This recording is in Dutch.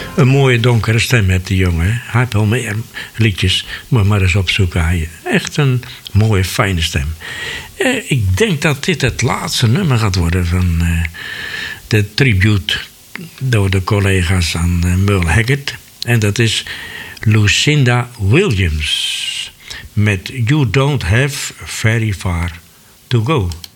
Een mooie donkere stem heeft die jongen. Hè? Hij heeft wel meer liedjes. Moet maar eens opzoeken. Hij echt een mooie, fijne stem. Ik denk dat dit het laatste nummer gaat worden van de tribute door de collega's aan Merle Haggard. En dat is Lucinda Williams met You Don't Have Very Far to Go.